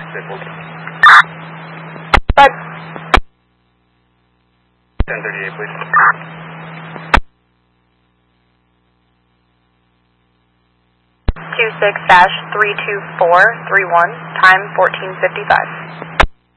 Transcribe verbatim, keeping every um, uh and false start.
But ten thirty-eight, please. two six dash three two four three one, time fourteen fifty-five.